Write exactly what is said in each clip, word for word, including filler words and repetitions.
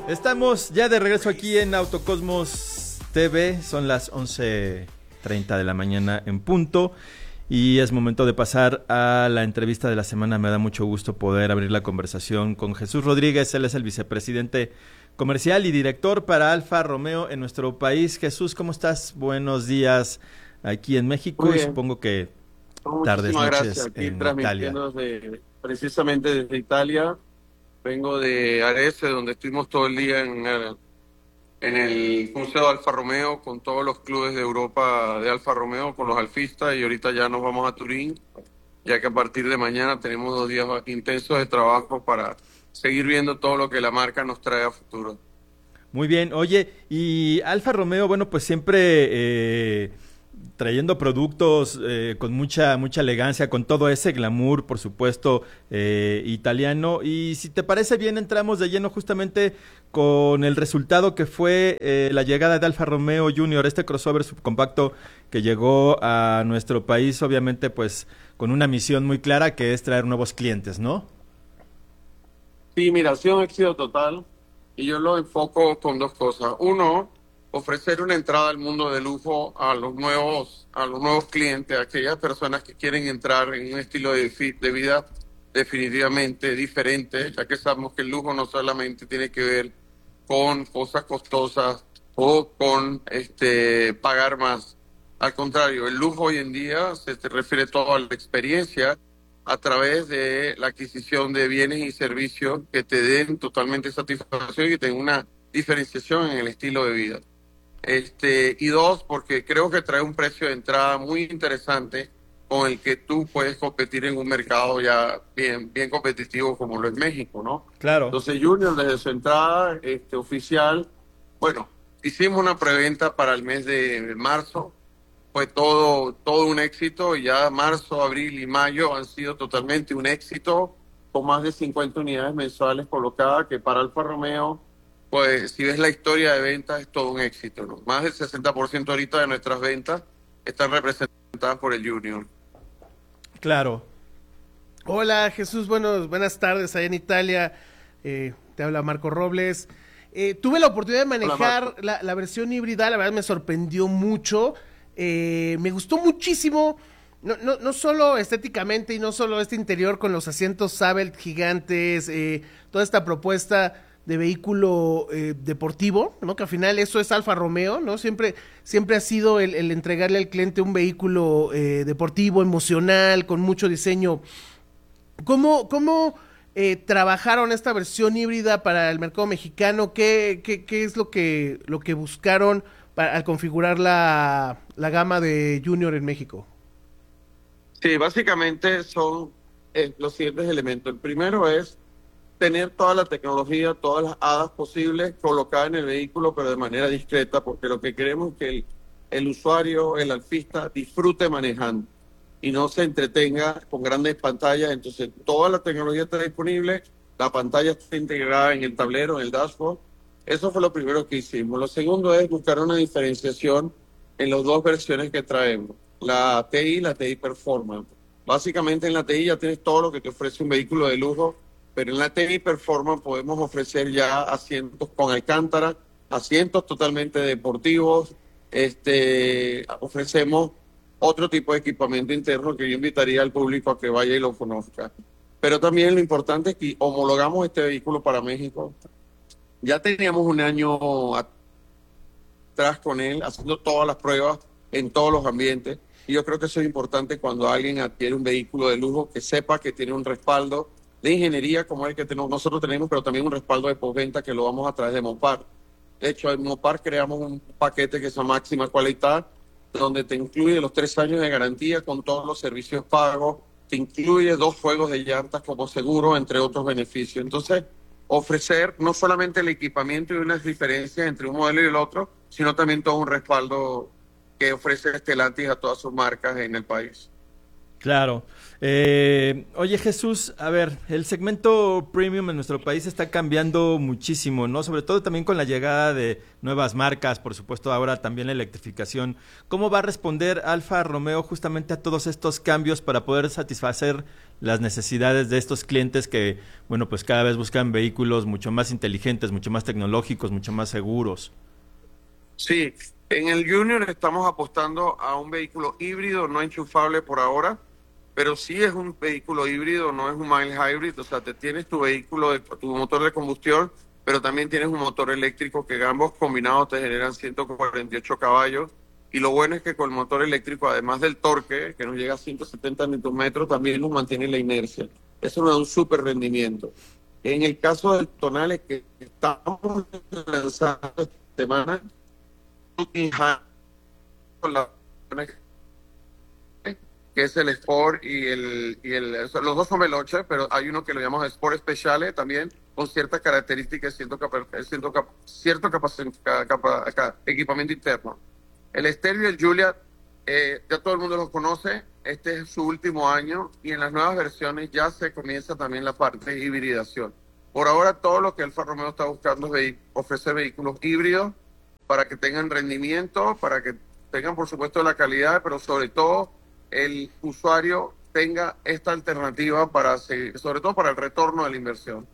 Estamos ya de regreso aquí en Autocosmos T V, son las once treinta de la mañana en punto y es momento de pasar a la entrevista de la semana. Me da mucho gusto poder abrir la conversación con Jesús Rodríguez, él es el vicepresidente comercial y director para Alfa Romeo en nuestro país. Jesús, ¿cómo estás? Buenos días aquí en México y supongo que tardes, noches aquí en Italia. Desde, precisamente desde Italia. Vengo de Arese, donde estuvimos todo el día en el, en el Museo de Alfa Romeo con todos los clubes de Europa de Alfa Romeo, con los alfistas, y ahorita ya nos vamos a Turín, ya que a partir de mañana tenemos dos días intensos de trabajo para seguir viendo todo lo que la marca nos trae a futuro. Muy bien, oye, y Alfa Romeo, bueno, pues siempre eh, trayendo productos eh, con mucha mucha elegancia, con todo ese glamour, por supuesto, eh, italiano. Y si te parece bien, entramos de lleno justamente con el resultado que fue eh, la llegada de Alfa Romeo Junior, este crossover subcompacto que llegó a nuestro país, obviamente, pues con una misión muy clara que es traer nuevos clientes, ¿no? Sí, mira, ha sido un éxito total y yo lo enfoco con dos cosas. Uno, ofrecer una entrada al mundo de lujo a los nuevos, a los nuevos clientes, a aquellas personas que quieren entrar en un estilo de, de vida definitivamente diferente, ya que sabemos que el lujo no solamente tiene que ver con cosas costosas o con este pagar más. Al contrario, el lujo hoy en día se te refiere todo a la experiencia a través de la adquisición de bienes y servicios que te den totalmente satisfacción y que tengan una diferenciación en el estilo de vida. Este, y dos, porque creo que trae un precio de entrada muy interesante con el que tú puedes competir en un mercado ya bien, bien competitivo como lo es México, ¿no? Claro. Entonces Junior desde su entrada este, oficial, bueno, hicimos una preventa para el mes de marzo, fue todo, todo un éxito, y ya marzo, abril y mayo han sido totalmente un éxito, con más de cincuenta unidades mensuales colocadas, que para Alfa Romeo, pues si ves la historia de ventas, es todo un éxito, ¿no? Más del sesenta por ciento ahorita de nuestras ventas están representadas por el Junior. Claro. Hola Jesús, buenos, buenas tardes allá en Italia, eh, te habla Marco Robles. Eh, tuve la oportunidad de manejar la, la versión híbrida, la verdad me sorprendió mucho. Eh, me gustó muchísimo, no, no, no solo estéticamente y no solo este interior con los asientos Sabelt gigantes, eh, toda esta propuesta de vehículo eh, deportivo, ¿no? Que al final eso es Alfa Romeo, ¿no? Siempre, siempre ha sido el, el entregarle al cliente un vehículo eh, deportivo, emocional, con mucho diseño. ¿Cómo, cómo eh, trabajaron esta versión híbrida para el mercado mexicano? ¿Qué, qué, qué es lo que, lo que buscaron para, al configurar la, la gama de Junior en México? Sí, básicamente son eh, los siguientes elementos. El primero es tener toda la tecnología, todas las hadas posibles colocadas en el vehículo, pero de manera discreta, porque lo que queremos es que el, el usuario, el alfista, disfrute manejando y no se entretenga con grandes pantallas. Entonces, toda la tecnología está disponible, la pantalla está integrada en el tablero, en el dashboard. Eso fue lo primero que hicimos. Lo segundo es buscar una diferenciación en las dos versiones que traemos, la T I y la T I Performance. Básicamente en la T I ya tienes todo lo que te ofrece un vehículo de lujo, pero en la T I Performance podemos ofrecer ya asientos con alcántara, asientos totalmente deportivos, este, ofrecemos otro tipo de equipamiento interno que yo invitaría al público a que vaya y lo conozca. Pero también lo importante es que homologamos este vehículo para México. Ya teníamos un año atrás con él, haciendo todas las pruebas en todos los ambientes, y yo creo que eso es importante cuando alguien adquiere un vehículo de lujo, que sepa que tiene un respaldo de ingeniería como el que tenemos, nosotros tenemos, pero también un respaldo de postventa que lo vamos a través de Mopar. De hecho, en Mopar creamos un paquete que es Máxima Cualidad, donde te incluye los tres años de garantía con todos los servicios pagos, te incluye dos juegos de llantas como seguro, entre otros beneficios. Entonces, ofrecer no solamente el equipamiento y unas diferencias entre un modelo y el otro, sino también todo un respaldo que ofrece Stellantis a todas sus marcas en el país. Claro. Eh, oye Jesús, a ver, el segmento premium en nuestro país está cambiando muchísimo, ¿no? Sobre todo también con la llegada de nuevas marcas, por supuesto ahora también la electrificación. ¿Cómo va a responder Alfa Romeo justamente a todos estos cambios para poder satisfacer las necesidades de estos clientes que, bueno, pues cada vez buscan vehículos mucho más inteligentes, mucho más tecnológicos, mucho más seguros? Sí, en el Junior estamos apostando a un vehículo híbrido no enchufable por ahora, pero sí es un vehículo híbrido, no es un mild hybrid, o sea, te tienes tu vehículo, de, tu motor de combustión, pero también tienes un motor eléctrico que ambos combinados te generan ciento cuarenta y ocho caballos. Y lo bueno es que con el motor eléctrico, además del torque, que nos llega a ciento setenta newton-metros, también nos mantiene la inercia. Eso nos da un súper rendimiento. En el caso del Tonale que estamos lanzando esta semana, con la que es el Sport y el, y el los dos son Veloce, pero hay uno que lo llamamos Sport Speciale también, con ciertas características, cierto, capa, cierto, cap, cierto capa, capa, capa, equipamiento interno. El Stelvio y el Giulia, eh, ya todo el mundo los conoce, este es su último año y en las nuevas versiones ya se comienza también la parte de hibridación. Por ahora todo lo que Alfa Romeo está buscando es ofrecer vehículos híbridos para que tengan rendimiento, para que tengan por supuesto la calidad, pero sobre todo el usuario tenga esta alternativa para seguir, sobre todo para el retorno de la inversión.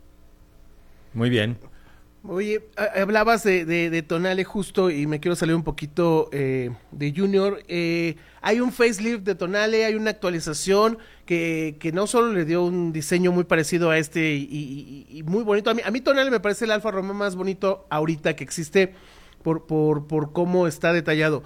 Muy bien. Oye, hablabas de, de, de Tonale justo y me quiero salir un poquito eh, de Junior. Eh, hay un facelift de Tonale, hay una actualización que, que no solo le dio un diseño muy parecido a este y, y, y muy bonito. A mí, a mí Tonale me parece el Alfa Romeo más bonito ahorita que existe por, por, por cómo está detallado.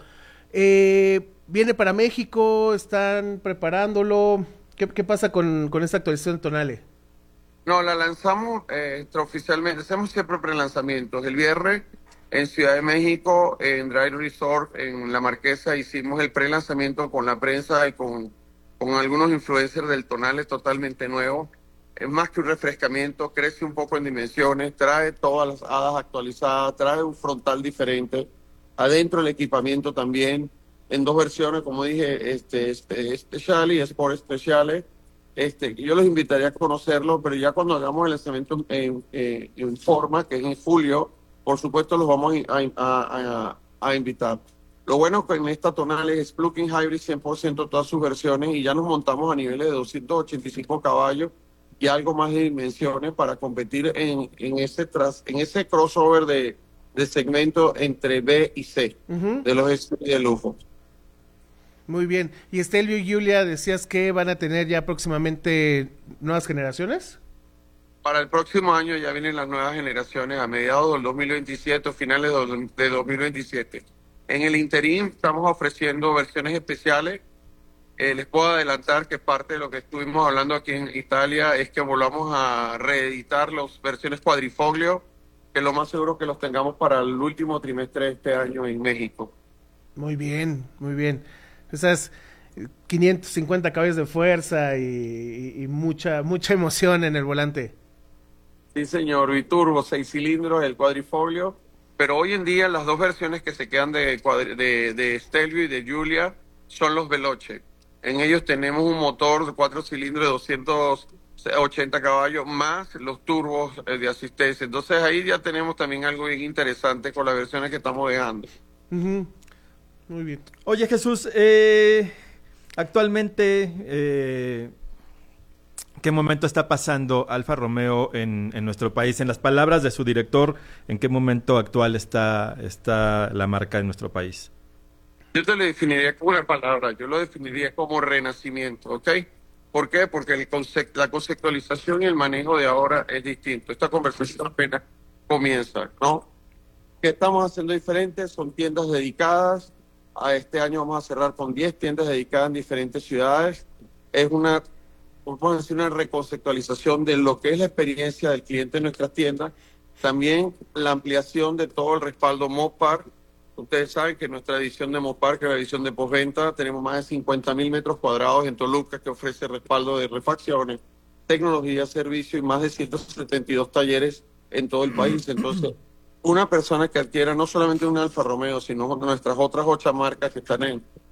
Eh, ¿Viene para México? ¿Están preparándolo? ¿Qué, qué pasa con, con esta actualización de Tonale? No, la lanzamos eh, extraoficialmente, hacemos siempre prelanzamientos. El viernes en Ciudad de México, en Drive Resort, en La Marquesa, hicimos el prelanzamiento con la prensa y con, con algunos influencers del Tonale totalmente nuevo. Es más que un refrescamiento, crece un poco en dimensiones, trae todas las hadas actualizadas, trae un frontal diferente. Adentro el equipamiento también, en dos versiones, como dije, este, este Speciale y Sport Speciale. Este, yo los invitaría a conocerlo, pero ya cuando hagamos el lanzamiento en, en, en forma, que es en julio, por supuesto los vamos a, a, a, a invitar. Lo bueno que en esta Tonale es plug-in hybrid cien por ciento todas sus versiones y ya nos montamos a niveles de doscientos ochenta y cinco caballos y algo más de dimensiones para competir en, en, ese, tras, en ese crossover de, de segmento entre B y C, uh-huh, de los S U V de lujo. Muy bien. Y Stelvio y Giulia, decías que van a tener ya próximamente nuevas generaciones. Para el próximo año ya vienen las nuevas generaciones a mediados del dos mil veintisiete o finales de dos mil veintisiete. En el interín estamos ofreciendo versiones especiales. Eh, les puedo adelantar que parte de lo que estuvimos hablando aquí en Italia es que volvamos a reeditar las versiones cuadrifoglio, que lo más seguro que los tengamos para el último trimestre de este año en México. Muy bien, muy bien. Esas quinientos cincuenta caballos de fuerza y, y, y mucha mucha emoción en el volante. Sí, señor, biturbo, seis cilindros, el cuadrifoglio, pero hoy en día las dos versiones que se quedan de, cuadri- de, de Stelvio y de Giulia son los Veloce. En ellos tenemos un motor de cuatro cilindros de doscientos ochenta caballos, más los turbos de asistencia. Entonces ahí ya tenemos también algo bien interesante con las versiones que estamos dejando. Uh-huh. Muy bien. Oye Jesús, eh, actualmente, eh, ¿qué momento está pasando Alfa Romeo en, en nuestro país? En las palabras de su director, ¿en qué momento actual está, está la marca en nuestro país? Yo te lo definiría como una palabra, yo lo definiría como renacimiento, ¿ok? ¿Por qué? Porque el concept, la conceptualización y el manejo de ahora es distinto. Esta conversación apenas comienza, ¿no? ¿Qué estamos haciendo diferente? Son tiendas dedicadas. A este año vamos a cerrar con diez tiendas dedicadas en diferentes ciudades. Es una, podemos decir, una reconceptualización de lo que es la experiencia del cliente en nuestras tiendas. También la ampliación de todo el respaldo Mopar. Ustedes saben que nuestra edición de Mopar, que es la edición de postventa, tenemos más de cincuenta mil metros cuadrados en Toluca que ofrece respaldo de refacciones, tecnología, servicio y más de ciento setenta y dos talleres en todo el país. Entonces, una persona que adquiera no solamente un Alfa Romeo, sino nuestras otras ocho marcas que están en,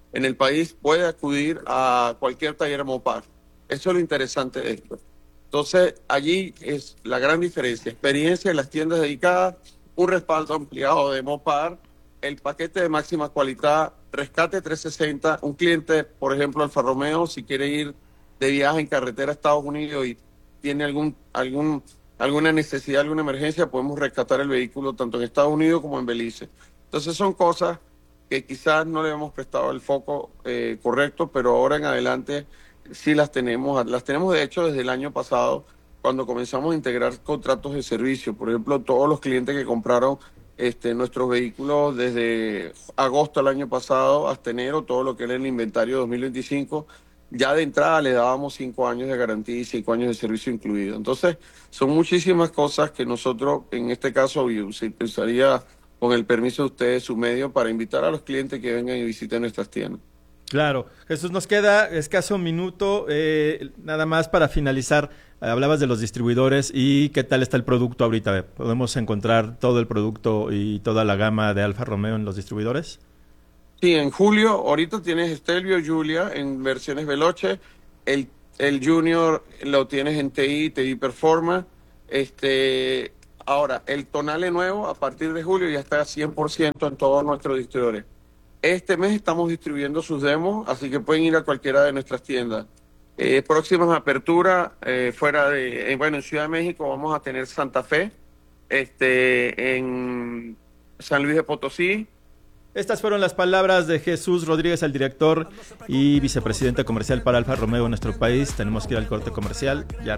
en el país puede acudir a cualquier taller Mopar. Eso es lo interesante de esto. Entonces, allí es la gran diferencia. Experiencia en las tiendas dedicadas, un respaldo ampliado de Mopar, el paquete de máxima calidad, rescate trescientos sesenta. Un cliente, por ejemplo, Alfa Romeo, si quiere ir de viaje en carretera a Estados Unidos y tiene algún, algún, alguna necesidad, alguna emergencia, podemos rescatar el vehículo tanto en Estados Unidos como en Belice. Entonces son cosas que quizás no le hemos prestado el foco eh, correcto, pero ahora en adelante sí las tenemos. Las tenemos de hecho desde el año pasado, cuando comenzamos a integrar contratos de servicio. Por ejemplo, todos los clientes que compraron este, nuestros vehículos desde agosto del año pasado hasta enero, todo lo que era el inventario dos mil veinticinco, ya de entrada le dábamos cinco años de garantía y cinco años de servicio incluido. Entonces, son muchísimas cosas que nosotros, en este caso, yo se pensaría, con el permiso de ustedes, su medio, para invitar a los clientes que vengan y visiten nuestras tiendas. Claro. Jesús, nos queda escaso un minuto, eh, nada más para finalizar. Hablabas de los distribuidores y qué tal está el producto ahorita. ¿Podemos encontrar todo el producto y toda la gama de Alfa Romeo en los distribuidores? Sí, en julio, ahorita tienes Stelvio Giulia en versiones Veloce, el, el Junior lo tienes en T I, T I Performa, este, ahora, el Tonale nuevo a partir de julio ya está a cien por ciento en todos nuestros distribuidores. Este mes estamos distribuyendo sus demos, así que pueden ir a cualquiera de nuestras tiendas. Eh, próximas aperturas, eh, fuera de, eh, bueno, en Ciudad de México vamos a tener Santa Fe, este, en San Luis de Potosí. Estas fueron las palabras de Jesús Rodríguez, el director y vicepresidente comercial para Alfa Romeo en nuestro país. Tenemos que ir al corte comercial. Ya